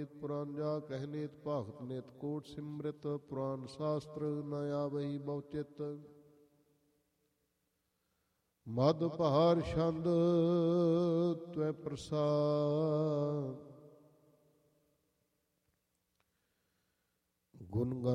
ਨੀਤ ਪੁਰਾਨ ਜਾ ਕਹਿ ਨੀਤ ਭਾਗਤ ਨਿਤ ਕੋਟ ਸਿਮ੍ਰਿਤ ਪੁਰਾਨ ਸ਼ਾਸਤਰ ਨ ਆਵਹੀ ਬਹੁ ਚਿਤ ਮਦ ਭਾਰ ਛੰਦ ਤਵੈ ਪ੍ਰਸਾਦ ਗੁਣ